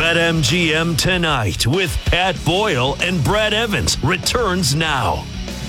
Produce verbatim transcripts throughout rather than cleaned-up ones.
BetMGM Tonight with Pat Boyle and Brad Evans returns now.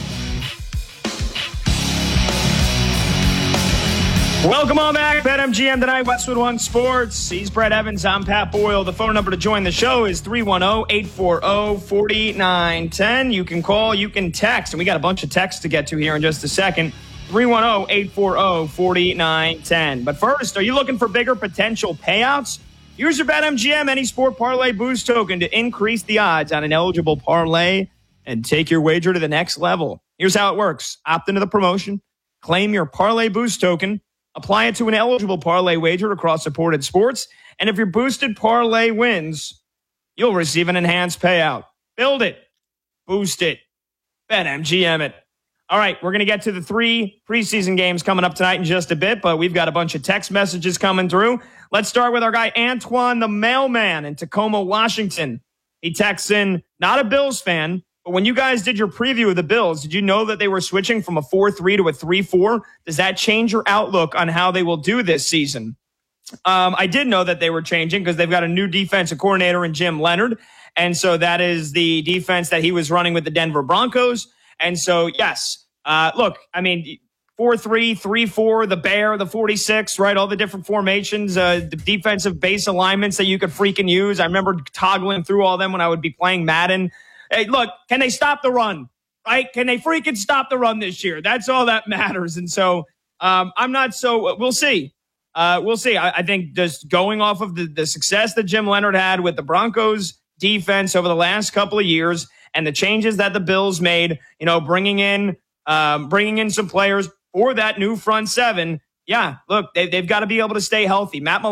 Welcome on back. BetMGM Tonight, Westwood One Sports. He's Brad Evans. I'm Pat Boyle. The phone number to join the show is three one zero, eight four zero, four nine one zero. You can call, you can text, and we got a bunch of texts to get to here in just a second. three one zero, eight four zero, four nine one zero. But first, are you looking for bigger potential payouts? Use your BetMGM Any Sport Parlay Boost token to increase the odds on an eligible parlay and take your wager to the next level. Here's how it works. Opt into the promotion, claim your Parlay Boost token, apply it to an eligible parlay wager across supported sports, and if your boosted parlay wins, you'll receive an enhanced payout. Build it. Boost it. BetMGM it. All right, we're going to get to the three preseason games coming up tonight in just a bit, but we've got a bunch of text messages coming through. Let's start with our guy, Antoine the Mailman in Tacoma, Washington. He texts in, not a Bills fan, but when you guys did your preview of the Bills, did you know that they were switching from a four three to a three four? Does that change your outlook on how they will do this season? Um, I did know that they were changing because they've got a new defensive coordinator in Jim Leonard. And so that is the defense that he was running with the Denver Broncos. And so, yes, uh, look, I mean, four three, three four, the Bear, the forty-six, right? All the different formations, uh, the defensive base alignments that you could freaking use. I remember toggling through all them when I would be playing Madden. Hey, look, can they stop the run, right? Can they freaking stop the run this year? That's all that matters. And so um, I'm not so – we'll see. Uh, we'll see. I, I think just going off of the, the success that Jim Leonard had with the Broncos defense over the last couple of years – and the changes that the Bills made, you know, bringing in um, bringing in some players for that new front seven. Yeah, look, they, they've got to be able to stay healthy. Matt